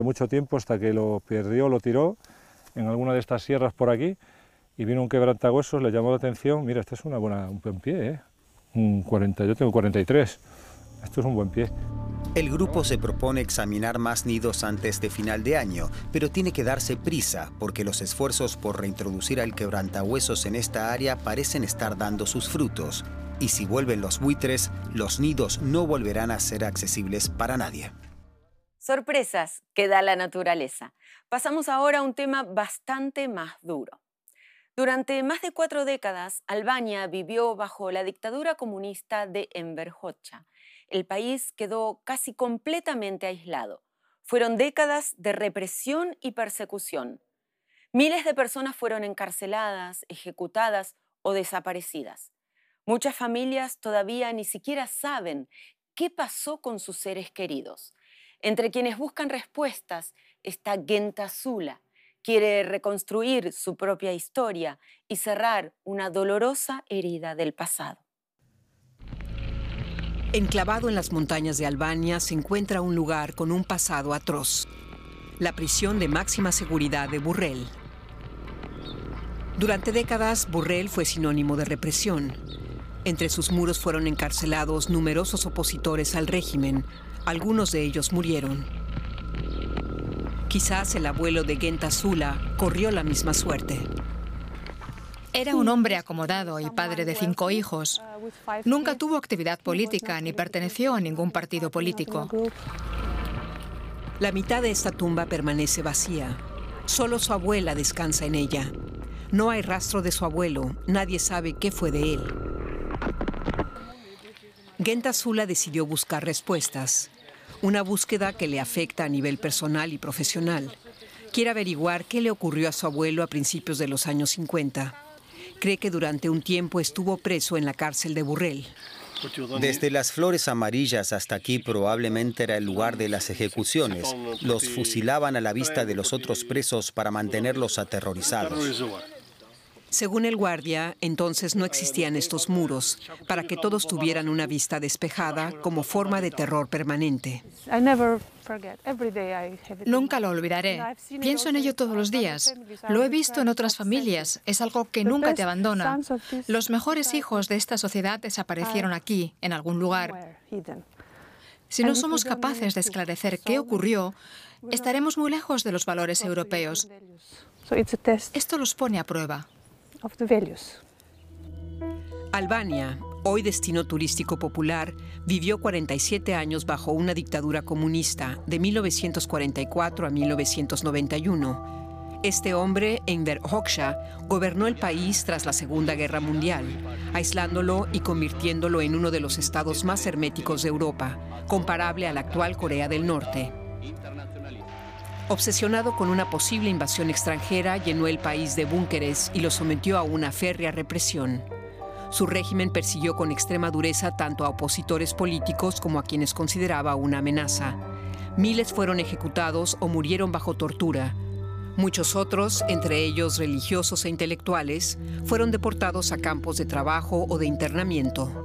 Mucho tiempo hasta que lo perdió, lo tiró en alguna de estas sierras por aquí y vino un quebrantahuesos, le llamó la atención. Mira, este es un buen pie, ¿eh? Yo tengo 43, esto es un buen pie. El grupo se propone examinar más nidos antes de final de año, pero tiene que darse prisa porque los esfuerzos por reintroducir al quebrantahuesos en esta área parecen estar dando sus frutos. Y si vuelven los buitres, los nidos no volverán a ser accesibles para nadie. Sorpresas que da la naturaleza. Pasamos ahora a un tema bastante más duro. Durante más de 4 décadas, Albania vivió bajo la dictadura comunista de Enver Hoxha. El país quedó casi completamente aislado. Fueron décadas de represión y persecución. Miles de personas fueron encarceladas, ejecutadas o desaparecidas. Muchas familias todavía ni siquiera saben qué pasó con sus seres queridos. Entre quienes buscan respuestas está Genta Sula. Quiere reconstruir su propia historia y cerrar una dolorosa herida del pasado. Enclavado en las montañas de Albania se encuentra un lugar con un pasado atroz. La prisión de máxima seguridad de Burrel. Durante décadas, Burrel fue sinónimo de represión. Entre sus muros fueron encarcelados numerosos opositores al régimen. Algunos de ellos murieron. Quizás el abuelo de Genta Sula corrió la misma suerte. Era un hombre acomodado y padre de 5 hijos. Nunca tuvo actividad política ni perteneció a ningún partido político. La mitad de esta tumba permanece vacía. Solo su abuela descansa en ella. No hay rastro de su abuelo. Nadie sabe qué fue de él. Genta Sula decidió buscar respuestas. Una búsqueda que le afecta a nivel personal y profesional. Quiere averiguar qué le ocurrió a su abuelo a principios de los años 50. Cree que durante un tiempo estuvo preso en la cárcel de Burrel. Desde las flores amarillas hasta aquí probablemente era el lugar de las ejecuciones. Los fusilaban a la vista de los otros presos para mantenerlos aterrorizados. Según el guardia, entonces no existían estos muros, para que todos tuvieran una vista despejada como forma de terror permanente. Nunca lo olvidaré. Pienso en ello todos los días. Lo he visto en otras familias. Es algo que nunca te abandona. Los mejores hijos de esta sociedad desaparecieron aquí, en algún lugar. Si no somos capaces de esclarecer qué ocurrió, estaremos muy lejos de los valores europeos. Esto los pone a prueba. Albania, hoy destino turístico popular, vivió 47 años bajo una dictadura comunista de 1944 a 1991. Este hombre, Enver Hoxha, gobernó el país tras la Segunda Guerra Mundial, aislándolo y convirtiéndolo en uno de los estados más herméticos de Europa, comparable a la actual Corea del Norte. Obsesionado con una posible invasión extranjera, llenó el país de búnkeres y lo sometió a una férrea represión. Su régimen persiguió con extrema dureza tanto a opositores políticos como a quienes consideraba una amenaza. Miles fueron ejecutados o murieron bajo tortura. Muchos otros, entre ellos religiosos e intelectuales, fueron deportados a campos de trabajo o de internamiento.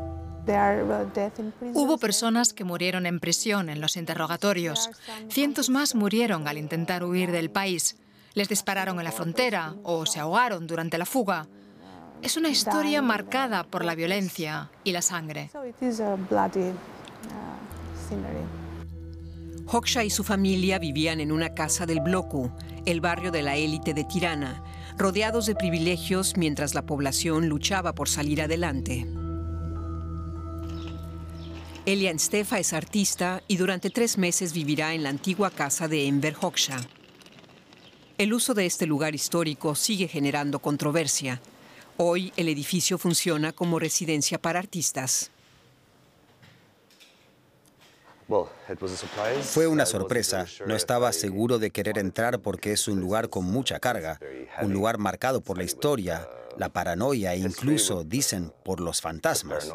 Hubo personas que murieron en prisión en los interrogatorios. Cientos más murieron al intentar huir del país. Les dispararon en la frontera o se ahogaron durante la fuga. Es una historia marcada por la violencia y la sangre. Hoxha y su familia vivían en una casa del Bloku, el barrio de la élite de Tirana, rodeados de privilegios mientras la población luchaba por salir adelante. Elian Stefa es artista y durante 3 meses vivirá en la antigua casa de Enver Hoxha. El uso de este lugar histórico sigue generando controversia. Hoy el edificio funciona como residencia para artistas. Fue una sorpresa. No estaba seguro de querer entrar porque es un lugar con mucha carga, un lugar marcado por la historia, la paranoia e incluso, dicen, por los fantasmas.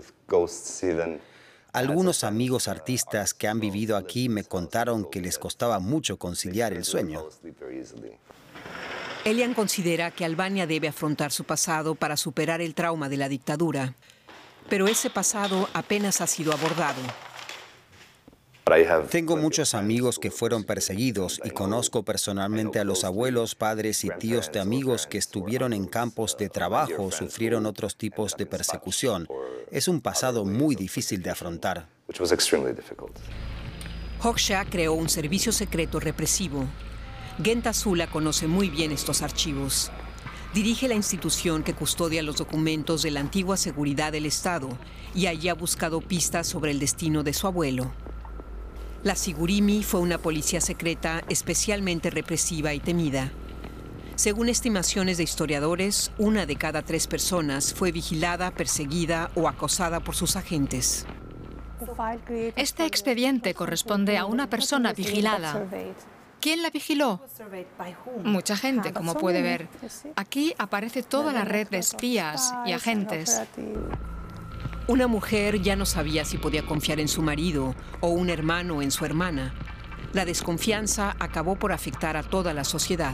Algunos amigos artistas que han vivido aquí me contaron que les costaba mucho conciliar el sueño. Elian considera que Albania debe afrontar su pasado para superar el trauma de la dictadura, pero ese pasado apenas ha sido abordado. Tengo muchos amigos que fueron perseguidos y conozco personalmente a los abuelos, padres y tíos de amigos que estuvieron en campos de trabajo o sufrieron otros tipos de persecución. Es un pasado muy difícil de afrontar. Hoxha creó un servicio secreto represivo. Genta Sula conoce muy bien estos archivos. Dirige la institución que custodia los documentos de la antigua seguridad del Estado y allí ha buscado pistas sobre el destino de su abuelo. La Sigurimi fue una policía secreta especialmente represiva y temida. Según estimaciones de historiadores, 1 de cada 3 personas fue vigilada, perseguida o acosada por sus agentes. Este expediente corresponde a una persona vigilada. ¿Quién la vigiló? Mucha gente, como puede ver. Aquí aparece toda la red de espías y agentes. Una mujer ya no sabía si podía confiar en su marido o un hermano en su hermana. La desconfianza acabó por afectar a toda la sociedad.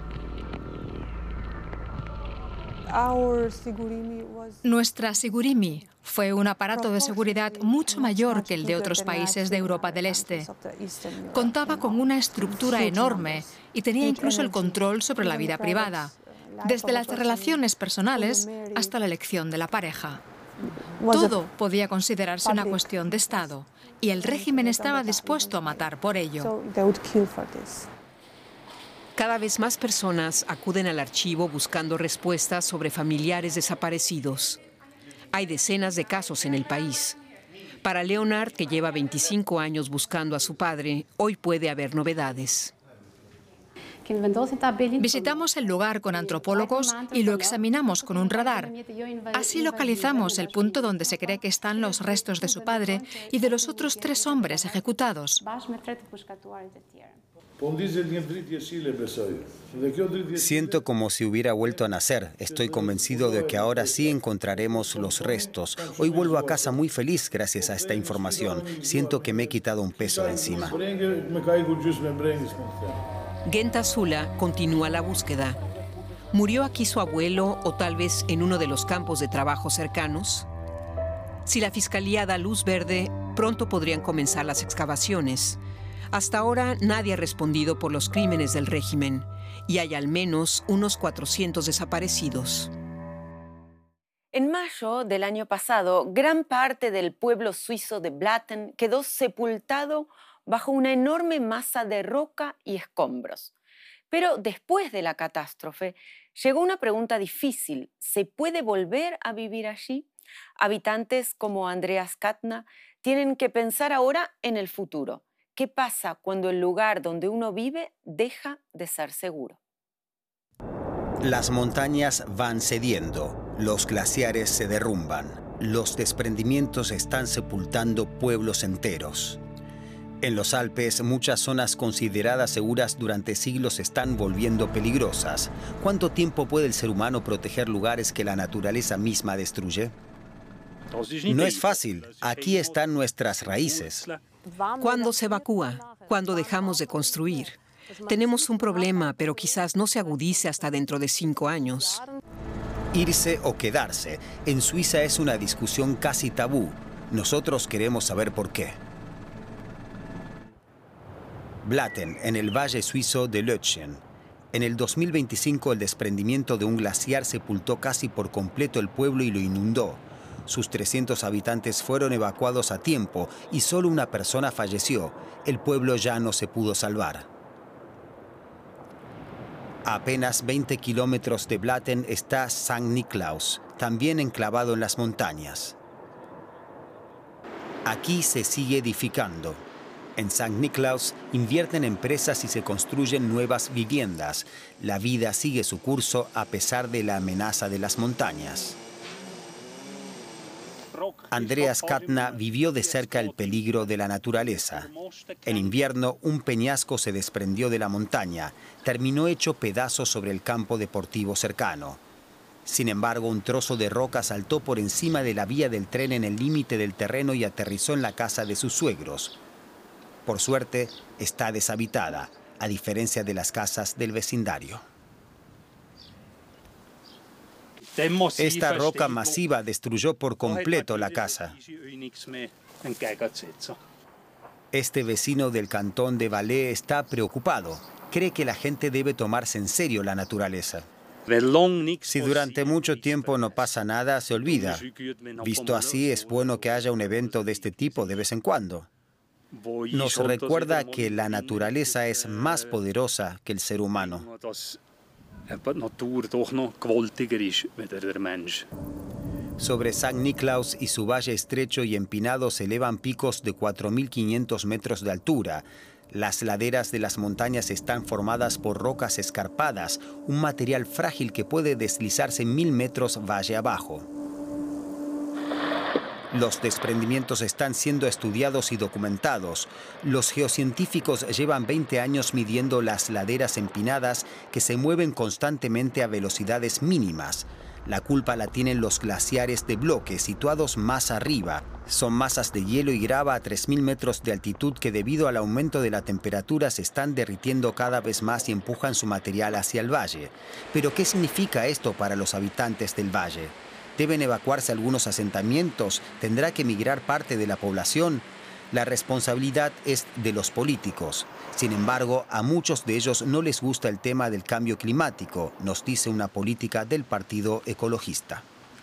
Nuestra Sigurimi fue un aparato de seguridad mucho mayor que el de otros países de Europa del Este. Contaba con una estructura enorme y tenía incluso el control sobre la vida privada, desde las relaciones personales hasta la elección de la pareja. Todo podía considerarse una cuestión de Estado y el régimen estaba dispuesto a matar por ello. Cada vez más personas acuden al archivo buscando respuestas sobre familiares desaparecidos. Hay decenas de casos en el país. Para Leonard, que lleva 25 años buscando a su padre, hoy puede haber novedades. Visitamos el lugar con antropólogos y lo examinamos con un radar. Así localizamos el punto donde se cree que están los restos de su padre y de los otros 3 hombres ejecutados. Siento como si hubiera vuelto a nacer. Estoy convencido de que ahora sí encontraremos los restos. Hoy vuelvo a casa muy feliz gracias a esta información. Siento que me he quitado un peso de encima. Genta Sula continúa la búsqueda. ¿Murió aquí su abuelo o tal vez en uno de los campos de trabajo cercanos? Si la Fiscalía da luz verde, pronto podrían comenzar las excavaciones. Hasta ahora nadie ha respondido por los crímenes del régimen y hay al menos unos 400 desaparecidos. En mayo del año pasado, gran parte del pueblo suizo de Blatten quedó sepultado bajo una enorme masa de roca y escombros. Pero después de la catástrofe, llegó una pregunta difícil. ¿Se puede volver a vivir allí? Habitantes como Andreas Katna tienen que pensar ahora en el futuro. ¿Qué pasa cuando el lugar donde uno vive deja de ser seguro? Las montañas van cediendo, los glaciares se derrumban, los desprendimientos están sepultando pueblos enteros. En los Alpes, muchas zonas consideradas seguras durante siglos se están volviendo peligrosas. ¿Cuánto tiempo puede el ser humano proteger lugares que la naturaleza misma destruye? No es fácil. Aquí están nuestras raíces. ¿Cuándo se evacúa? ¿Cuándo dejamos de construir? Tenemos un problema, pero quizás no se agudice hasta dentro de 5 años. Irse o quedarse. En Suiza es una discusión casi tabú. Nosotros queremos saber por qué. Blatten, en el valle suizo de Lötschen. En el 2025, el desprendimiento de un glaciar sepultó casi por completo el pueblo y lo inundó. Sus 300 habitantes fueron evacuados a tiempo y solo una persona falleció. El pueblo ya no se pudo salvar. A apenas 20 kilómetros de Blatten está St. Niklaus, también enclavado en las montañas. Aquí se sigue edificando. En St. Niklaus invierten empresas y se construyen nuevas viviendas. La vida sigue su curso a pesar de la amenaza de las montañas. Andreas Katna vivió de cerca el peligro de la naturaleza. En invierno, un peñasco se desprendió de la montaña, terminó hecho pedazos sobre el campo deportivo cercano. Sin embargo, un trozo de roca saltó por encima de la vía del tren en el límite del terreno y aterrizó en la casa de sus suegros. Por suerte, está deshabitada, a diferencia de las casas del vecindario. Esta roca masiva destruyó por completo la casa. Este vecino del cantón de Valais está preocupado. Cree que la gente debe tomarse en serio la naturaleza. Si durante mucho tiempo no pasa nada, se olvida. Visto así, es bueno que haya un evento de este tipo de vez en cuando. Nos recuerda que la naturaleza es más poderosa que el ser humano. Sobre San Niklaus y su valle estrecho y empinado se elevan picos de 4.500 metros de altura. Las laderas de las montañas están formadas por rocas escarpadas, un material frágil que puede deslizarse 1.000 metros valle abajo. Los desprendimientos están siendo estudiados y documentados. Los geocientíficos llevan 20 años midiendo las laderas empinadas que se mueven constantemente a velocidades mínimas. La culpa la tienen los glaciares de bloque situados más arriba. Son masas de hielo y grava a 3.000 metros de altitud que debido al aumento de la temperatura se están derritiendo cada vez más y empujan su material hacia el valle. Pero ¿qué significa esto para los habitantes del valle? ¿Deben evacuarse algunos asentamientos? ¿Tendrá que emigrar parte de la población? La responsabilidad es de los políticos. Sin embargo, a muchos de ellos no les gusta el tema del cambio climático, nos dice una política del Partido Ecologista.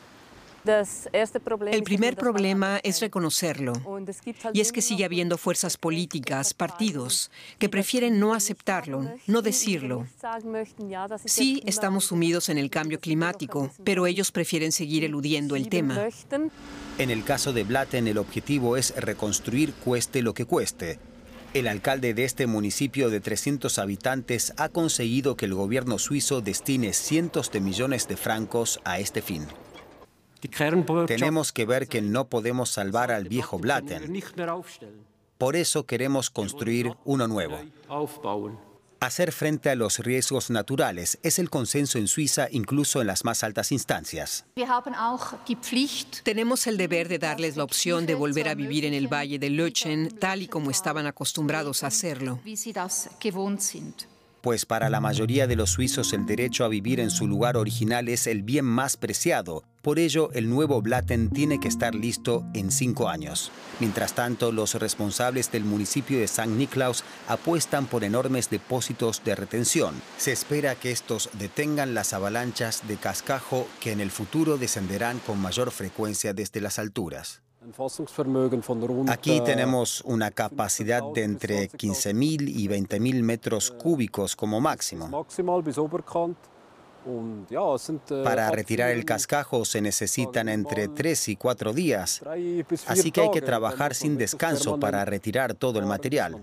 El primer problema es reconocerlo. Y es que sigue habiendo fuerzas políticas, partidos, que prefieren no aceptarlo, no decirlo. Sí, estamos sumidos en el cambio climático, pero ellos prefieren seguir eludiendo el tema. En el caso de Blatten, el objetivo es reconstruir cueste lo que cueste. El alcalde de este municipio de 300 habitantes ha conseguido que el gobierno suizo destine cientos de millones de francos a este fin. Tenemos que ver que no podemos salvar al viejo Blatten. Por eso queremos construir uno nuevo. Hacer frente a los riesgos naturales es el consenso en Suiza, incluso en las más altas instancias. Tenemos el deber de darles la opción de volver a vivir en el Valle de Lötschen, tal y como estaban acostumbrados a hacerlo. Pues para la mayoría de los suizos el derecho a vivir en su lugar original es el bien más preciado. Por ello, el nuevo Blatten tiene que estar listo en 5 años. Mientras tanto, los responsables del municipio de San Niklaus apuestan por enormes depósitos de retención. Se espera que estos detengan las avalanchas de cascajo que en el futuro descenderán con mayor frecuencia desde las alturas. Aquí tenemos una capacidad de entre 15.000 y 20.000 metros cúbicos como máximo. Para retirar el cascajo se necesitan entre 3 y 4 días, así que hay que trabajar sin descanso para retirar todo el material.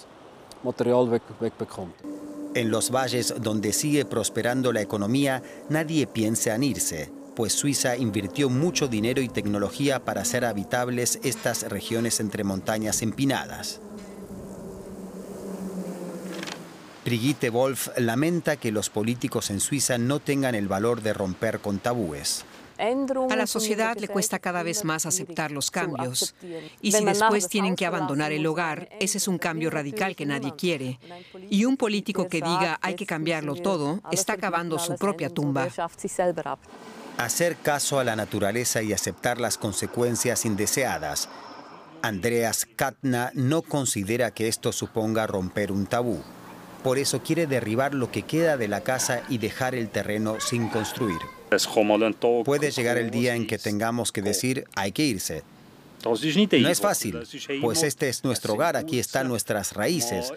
En los valles donde sigue prosperando la economía, nadie piensa en irse, pues Suiza invirtió mucho dinero y tecnología para hacer habitables estas regiones entre montañas empinadas. Brigitte Wolf lamenta que los políticos en Suiza no tengan el valor de romper con tabúes. A la sociedad le cuesta cada vez más aceptar los cambios. Y si después tienen que abandonar el hogar, ese es un cambio radical que nadie quiere. Y un político que diga hay que cambiarlo todo, está cavando su propia tumba. Hacer caso a la naturaleza y aceptar las consecuencias indeseadas. Andreas Katna no considera que esto suponga romper un tabú. Por eso quiere derribar lo que queda de la casa y dejar el terreno sin construir. Puede llegar el día en que tengamos que decir hay que irse. No es fácil, pues este es nuestro hogar, aquí están nuestras raíces.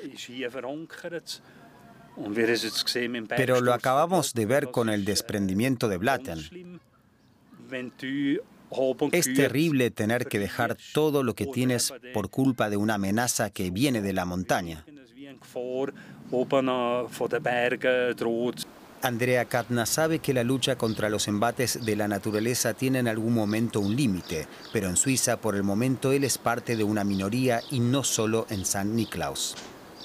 Pero lo acabamos de ver con el desprendimiento de Blatten. Es terrible tener que dejar todo lo que tienes por culpa de una amenaza que viene de la montaña. Andrea Katna sabe que la lucha contra los embates de la naturaleza tiene en algún momento un límite, pero en Suiza por el momento él es parte de una minoría y no solo en San Niklaus.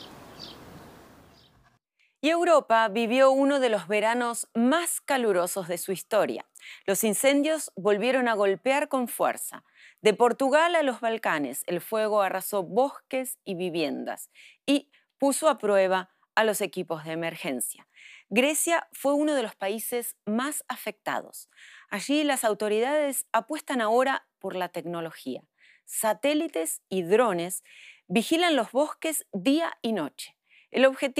Y Europa vivió uno de los veranos más calurosos de su historia. Los incendios volvieron a golpear con fuerza. De Portugal a los Balcanes, el fuego arrasó bosques y viviendas y puso a prueba a los equipos de emergencia. Grecia fue uno de los países más afectados. Allí las autoridades apuestan ahora por la tecnología. Satélites y drones Vigilan los bosques día y noche. El objetivo